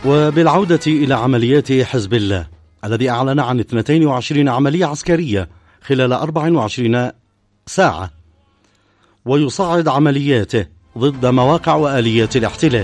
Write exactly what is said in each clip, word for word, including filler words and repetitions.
وبالعودة إلى عمليات حزب الله الذي أعلن عن اثنتين وعشرين عملية عسكرية خلال أربع وعشرين ساعة، ويصعد عملياته ضد مواقع وآليات الاحتلال.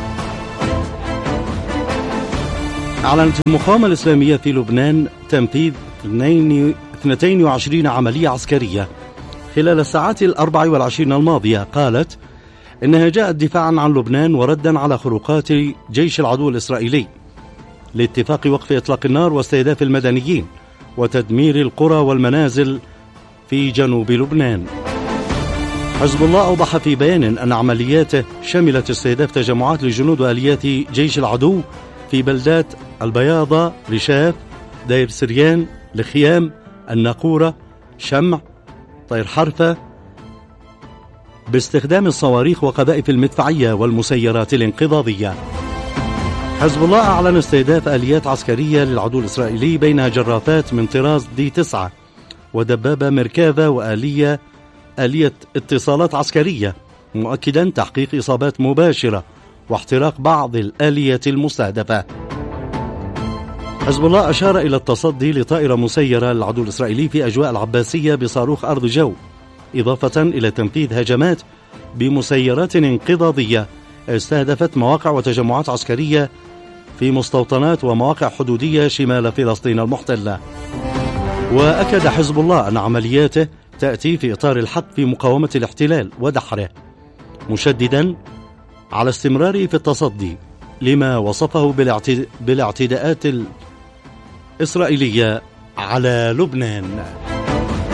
أعلنت المقاومة الإسلامية في لبنان تنفيذ اثنتين وعشرين عملية عسكرية خلال الساعات الأربع والعشرين الماضية. قالت إنها جاءت دفاعا عن لبنان وردا على خروقات جيش العدو الإسرائيلي لاتفاق وقف إطلاق النار واستهداف المدنيين وتدمير القرى والمنازل في جنوب لبنان. حزب الله أوضح في بيان أن عملياته شملت استهداف تجمعات لجنود وآليات جيش العدو في بلدات البياضة، رشاف، دير سريان، الخيام، الناقورة، شمع، طير حرفة، باستخدام الصواريخ وقذائف المدفعية والمسيرات الانقضاضية. حزب الله أعلن استهداف آليات عسكرية للعدو الإسرائيلي بينها جرافات من طراز دي تسعة ودبابة مركافة وآلية آلية اتصالات عسكرية، مؤكدا تحقيق إصابات مباشرة واحتراق بعض الآلية المستهدفة. حزب الله أشار إلى التصدي لطائرة مسيرة للعدو الإسرائيلي في أجواء العباسية بصاروخ أرض جو، إضافة إلى تنفيذ هجمات بمسيرات انقضاضية استهدفت مواقع وتجمعات عسكرية في مستوطنات ومواقع حدودية شمال فلسطين المحتلة. وأكد حزب الله أن عملياته تأتي في إطار الحق في مقاومة الاحتلال ودحره، مشددا على استمراره في التصدي لما وصفه بالاعتداءات الإسرائيلية على لبنان.